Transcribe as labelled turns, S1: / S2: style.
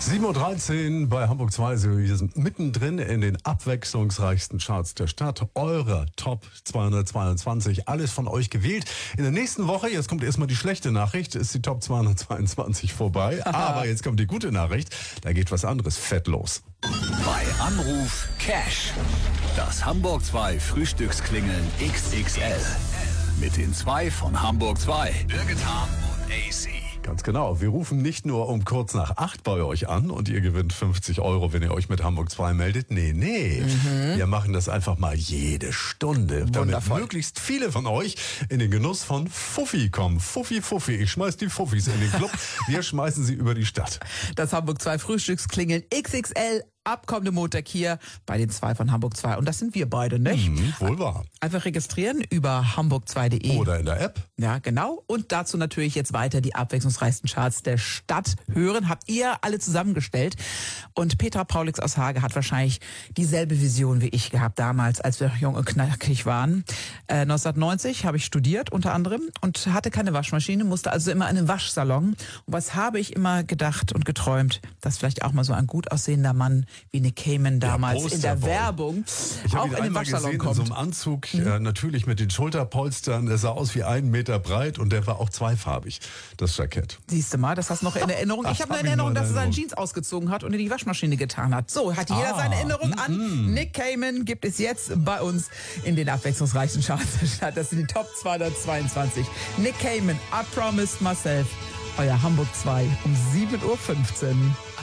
S1: 7:13 Uhr bei Hamburg 2. Wir sind mittendrin in den abwechslungsreichsten Charts der Stadt. Eure Top 222. Alles von euch gewählt. In der nächsten Woche, jetzt kommt erstmal die schlechte Nachricht, ist die Top 222 vorbei. Aber jetzt kommt die gute Nachricht. Da geht was anderes fett los.
S2: Bei Anruf Cash. Das Hamburg 2 Frühstücksklingeln XXL. Mit den 2 von Hamburg 2. Birgit Hahn und AC.
S1: Ganz genau. Wir rufen nicht nur um kurz nach 8 bei euch an und ihr gewinnt 50 €, wenn ihr euch mit Hamburg 2 meldet. Nee. Wir machen das einfach mal jede Stunde, damit möglichst viele von euch in den Genuss von Fuffi kommen. Fuffi. Ich schmeiß die Fuffis in den Club. Wir schmeißen sie über die Stadt.
S3: Das Hamburg 2 Frühstücksklingeln XXL. Ab kommende Montag hier bei den 2 von Hamburg 2. Und das sind wir beide, nicht?
S1: Wohl wahr.
S3: Einfach registrieren über hamburg2.de.
S1: Oder in der App.
S3: Ja, genau. Und dazu natürlich jetzt weiter die abwechslungsreichsten Charts der Stadt hören. Habt ihr alle zusammengestellt. Und Petra Paulix aus Hage hat wahrscheinlich dieselbe Vision wie ich gehabt damals, als wir jung und knackig waren. 1990 habe ich studiert unter anderem und hatte keine Waschmaschine, musste also immer in einen Waschsalon. Und was habe ich immer gedacht und geträumt, dass vielleicht auch mal so ein gut aussehender Mann wie Nick Cayman damals in der Werbung
S1: ich
S3: auch
S1: ihn
S3: in den
S1: einmal
S3: Waschsalon
S1: gesehen,
S3: kommt.
S1: in so einem Anzug, natürlich mit den Schulterpolstern. Der sah aus wie 1 Meter breit und der war auch zweifarbig, das Jackett.
S3: Siehst du mal, das hast du noch in Erinnerung. Ich habe eine Erinnerung, dass er seine Jeans ausgezogen hat und in die Waschmaschine getan hat. So, hat jeder seine Erinnerung an. Nick Cayman gibt es jetzt bei uns in den abwechslungsreichsten Charts der Stadt. Das sind die Top 222. Nick Cayman, I Promised Myself. Euer Hamburg 2 um 7:15 Uhr.